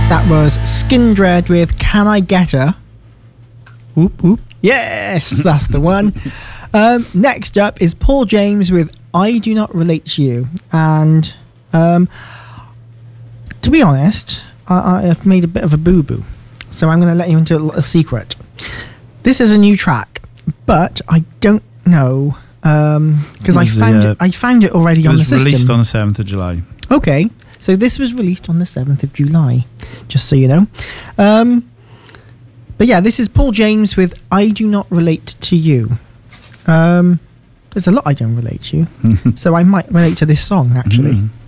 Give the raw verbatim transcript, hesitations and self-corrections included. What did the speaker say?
That was Skindred with Can I Get Her? Whoop, whoop. Yes, that's the one. Um, next up is Paul James with I Do Not Relate to You. And um, to be honest, I, I have made a bit of a boo-boo. So I'm going to let you into a little secret. This is a new track, but I don't know because um, I found the, uh, it. I found it already it on the system. system. It was released on the seventh of July. Okay, so this was released on the seventh of July, just so you know. Um, but yeah, this is Paul James with I Do Not Relate to You. Um, there's a lot I don't relate to, so I might relate to this song, actually. Mm.